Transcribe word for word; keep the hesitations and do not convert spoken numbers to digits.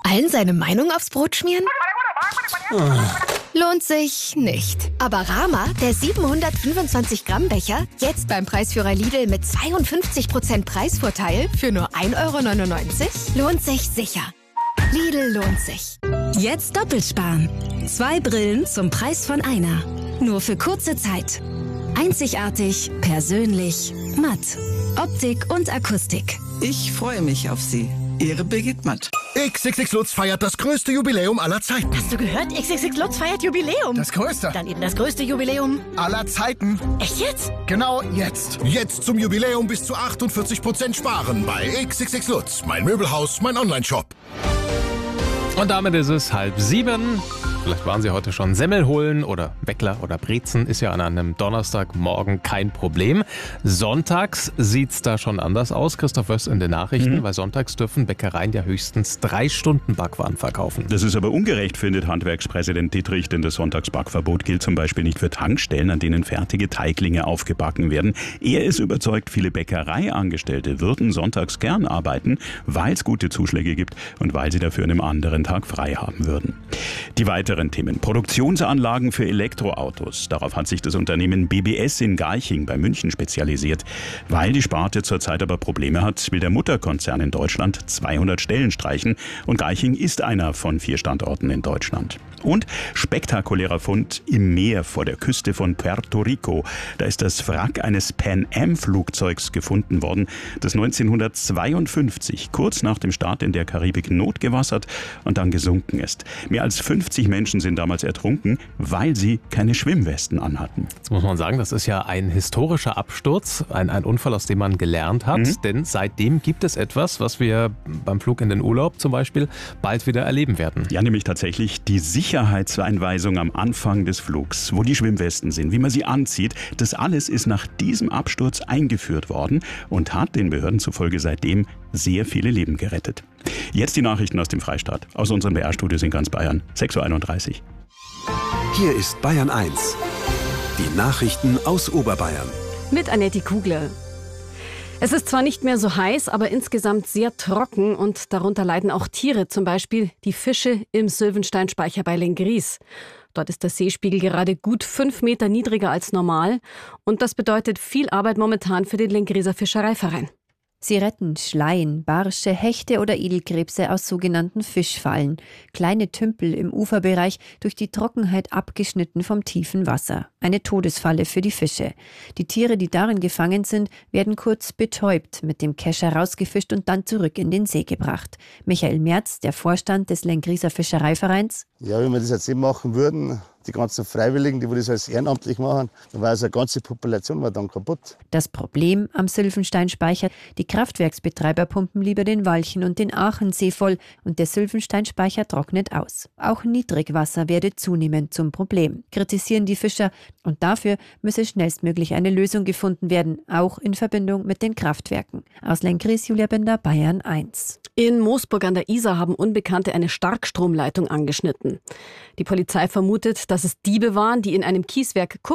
Allen seine Meinung aufs Brot schmieren? Lohnt sich nicht. Aber Rama, der siebenhundertfünfundzwanzig Gramm Becher, jetzt beim Preisführer Lidl mit zweiundfünfzig Prozent Preisvorteil für nur ein Euro neunundneunzig, lohnt sich sicher. Lidl lohnt sich. Jetzt doppelt sparen. Zwei Brillen zum Preis von einer. Nur für kurze Zeit. Einzigartig, persönlich, matt. Optik und Akustik. Ich freue mich auf Sie. Ihre Birgit Matt. X X X Lutz feiert das größte Jubiläum aller Zeiten. Hast du gehört? X X X Lutz feiert Jubiläum. Das größte. Dann eben das größte Jubiläum aller Zeiten. Echt jetzt? Genau jetzt. Jetzt zum Jubiläum bis zu achtundvierzig Prozent sparen bei X X X Lutz. Mein Möbelhaus, mein Online-Shop. Und damit ist es halb sieben. Vielleicht waren Sie heute schon Semmel holen oder Weckler oder Brezen. Ist ja an einem Donnerstagmorgen kein Problem. Sonntags sieht's da schon anders aus. Christoph Wöss in den Nachrichten, mhm. weil sonntags dürfen Bäckereien ja höchstens drei Stunden Backwaren verkaufen. Das ist aber ungerecht, findet Handwerkspräsident Dittrich, denn das Sonntagsbackverbot gilt zum Beispiel nicht für Tankstellen, an denen fertige Teiglinge aufgebacken werden. Er ist überzeugt, viele Bäckereiangestellte würden sonntags gern arbeiten, weil es gute Zuschläge gibt und weil sie dafür an einem anderen Tag frei haben würden. Die weiteren Themen. Produktionsanlagen für Elektroautos. Darauf hat sich das Unternehmen B B S in Garching bei München spezialisiert. Weil die Sparte zurzeit aber Probleme hat, will der Mutterkonzern in Deutschland zweihundert Stellen streichen. Und Garching ist einer von vier Standorten in Deutschland. Und spektakulärer Fund im Meer vor der Küste von Puerto Rico. Da ist das Wrack eines Pan-Am-Flugzeugs gefunden worden, das neunzehnhundertzweiundfünfzig, kurz nach dem Start in der Karibik, notgewassert und dann gesunken ist. Mehr als fünfzig Menschen sind damals ertrunken, weil sie keine Schwimmwesten anhatten. Jetzt muss man sagen, das ist ja ein historischer Absturz, ein, ein Unfall, aus dem man gelernt hat. Mhm. Denn seitdem gibt es etwas, was wir beim Flug in den Urlaub zum Beispiel bald wieder erleben werden. Ja, nämlich tatsächlich die Sicherheitseinweisung am Anfang des Flugs, wo die Schwimmwesten sind, wie man sie anzieht. Das alles ist nach diesem Absturz eingeführt worden und hat den Behörden zufolge seitdem sehr viele Leben gerettet. Jetzt die Nachrichten aus dem Freistaat, aus unseren B R-Studios in ganz Bayern. sechs Uhr einunddreißig. Hier ist Bayern eins. Die Nachrichten aus Oberbayern. Mit Annette Kugler. Es ist zwar nicht mehr so heiß, aber insgesamt sehr trocken und darunter leiden auch Tiere, zum Beispiel die Fische im Sylvensteinspeicher bei Lenggries. Dort ist der Seespiegel gerade gut fünf Meter niedriger als normal und das bedeutet viel Arbeit momentan für den Lenggrieser Fischereiverein. Sie retten Schleien, Barsche, Hechte oder Edelkrebse aus sogenannten Fischfallen. Kleine Tümpel im Uferbereich, durch die Trockenheit abgeschnitten vom tiefen Wasser. Eine Todesfalle für die Fische. Die Tiere, die darin gefangen sind, werden kurz betäubt, mit dem Kescher rausgefischt und dann zurück in den See gebracht. Michael Merz, der Vorstand des Lenggrieser Fischereivereins. Ja, wenn wir das jetzt eben machen würden, die ganzen Freiwilligen, die das alles ehrenamtlich machen, dann war also eine ganze Population war dann kaputt. Das Problem am Sylvensteinspeicher: die Kraftwerksbetreiber pumpen lieber den Walchen und den Aachensee voll und der Sylvensteinspeicher trocknet aus. Auch Niedrigwasser werde zunehmend zum Problem, kritisieren die Fischer, und dafür müsse schnellstmöglich eine Lösung gefunden werden, auch in Verbindung mit den Kraftwerken. Aus Lenggries, Julia Bender, Bayern eins. In Moosburg an der Isar haben Unbekannte eine Starkstromleitung angeschnitten. Die Polizei vermutet, dass es Diebe waren, die in einem Kieswerk Kupfer